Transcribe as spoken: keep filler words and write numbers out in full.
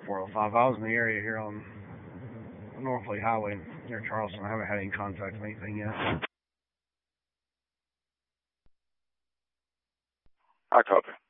four oh five. I was in the area here on Northlake Highway near Charleston. I haven't had any contact with anything yet. I copy.